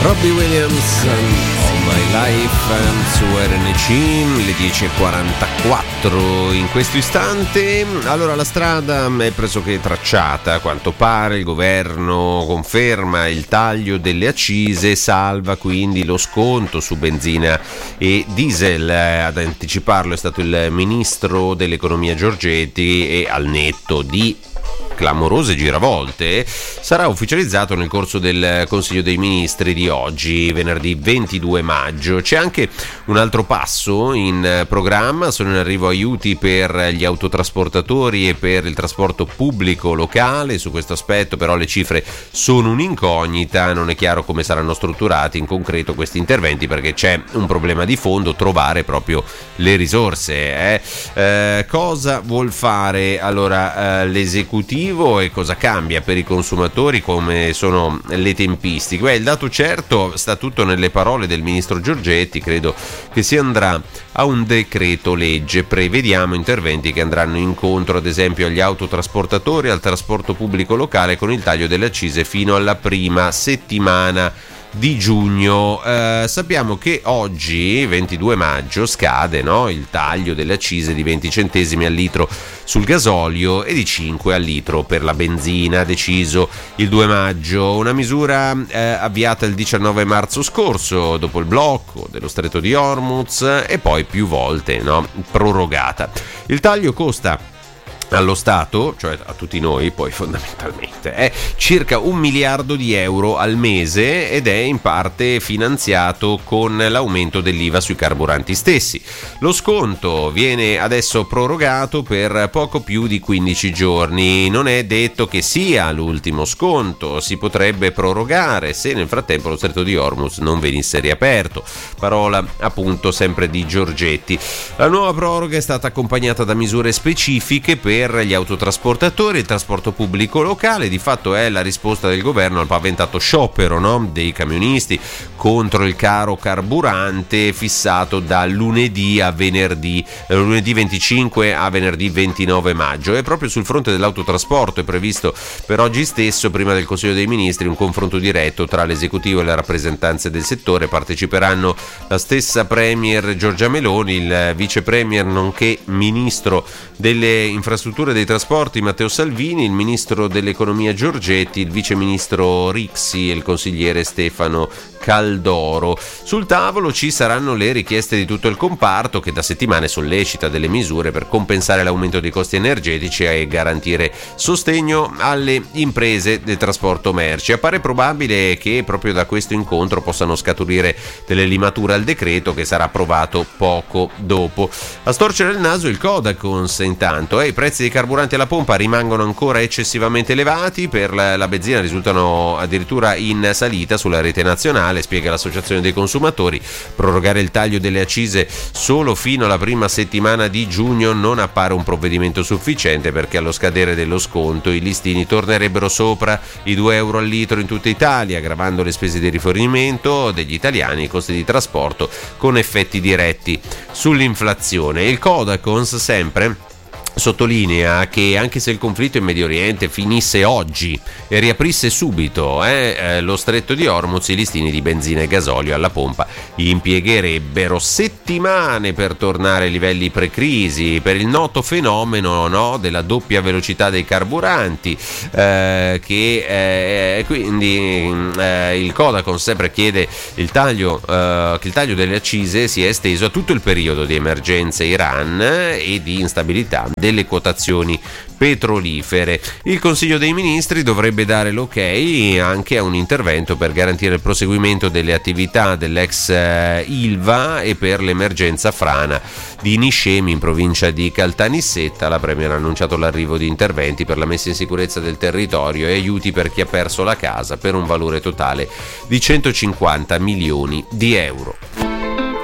Robbie Williams, All My Life su RNC, le 10.44 in questo istante. Allora, la strada è pressoché tracciata, a quanto pare il governo conferma il taglio delle accise, salva quindi lo sconto su benzina e diesel. Ad anticiparlo è stato il ministro dell'economia Giorgetti e al netto di clamorose giravolte sarà ufficializzato nel corso del Consiglio dei Ministri di oggi, venerdì 22 maggio. C'è anche un altro passo in programma, sono in arrivo aiuti per gli autotrasportatori e per il trasporto pubblico locale. Su questo aspetto però le cifre sono un'incognita, non è chiaro come saranno strutturati in concreto questi interventi, perché c'è un problema di fondo: trovare proprio le risorse. Cosa vuol fare allora l'esecutivo e cosa cambia per i consumatori, come sono le tempistiche? Il dato certo sta tutto nelle parole del ministro Giorgetti. Credo che si andrà a un decreto legge. Prevediamo interventi che andranno incontro ad esempio agli autotrasportatori e al trasporto pubblico locale, con il taglio delle accise fino alla prima settimana di giugno. Sappiamo che oggi 22 maggio scade il taglio delle accise di 20 centesimi al litro sul gasolio e di 5 al litro per la benzina, deciso il 2 maggio, una misura avviata il 19 marzo scorso dopo il blocco dello stretto di Hormuz e poi più volte prorogata. Il taglio costa allo Stato, cioè a tutti noi poi fondamentalmente, è circa 1 miliardo di euro al mese ed è in parte finanziato con l'aumento dell'IVA sui carburanti stessi. Lo sconto viene adesso prorogato per poco più di 15 giorni. Non è detto che sia l'ultimo sconto, si potrebbe prorogare se nel frattempo lo stretto di Hormuz non venisse riaperto. Parola appunto sempre di Giorgetti. La nuova proroga è stata accompagnata da misure specifiche per gli autotrasportatori e il trasporto pubblico locale. Di fatto è la risposta del governo al paventato sciopero dei camionisti contro il caro carburante fissato da lunedì 25 a venerdì 29 maggio. E proprio sul fronte dell'autotrasporto è previsto per oggi stesso, prima del Consiglio dei Ministri, un confronto diretto tra l'esecutivo e le rappresentanze del settore. Parteciperanno la stessa premier Giorgia Meloni, il vice premier nonché ministro delle infrastrutture e dei trasporti Matteo Salvini, il ministro dell'economia Giorgetti, il vice ministro Rixi e il consigliere Stefano Caldoro. Sul tavolo ci saranno le richieste di tutto il comparto, che da settimane sollecita delle misure per compensare l'aumento dei costi energetici e garantire sostegno alle imprese del trasporto merci. Appare probabile che proprio da questo incontro possano scaturire delle limature al decreto, che sarà approvato poco dopo. A storcere il naso il Codacons intanto. I prezzi dei carburanti alla pompa rimangono ancora eccessivamente elevati. Per la benzina risultano addirittura in salita sulla rete nazionale, spiega l'associazione dei consumatori. Prorogare il taglio delle accise solo fino alla prima settimana di giugno non appare un provvedimento sufficiente, perché allo scadere dello sconto i listini tornerebbero sopra i 2 euro al litro in tutta Italia, aggravando le spese di rifornimento degli italiani e i costi di trasporto, con effetti diretti sull'inflazione. Il Codacons sempre sottolinea che anche se il conflitto in Medio Oriente finisse oggi e riaprisse subito lo stretto di Hormuz, i listini di benzina e gasolio alla pompa impiegherebbero settimane per tornare ai livelli pre-crisi, per il noto fenomeno della doppia velocità dei carburanti, che quindi il Codacons sempre chiede che il taglio delle accise sia esteso a tutto il periodo di emergenza Iran e di instabilità delle quotazioni petrolifere. Il Consiglio dei Ministri dovrebbe dare l'ok anche a un intervento per garantire il proseguimento delle attività dell'ex Ilva e per l'emergenza frana di Niscemi in provincia di Caltanissetta. La Premier ha annunciato l'arrivo di interventi per la messa in sicurezza del territorio e aiuti per chi ha perso la casa per un valore totale di 150 milioni di euro.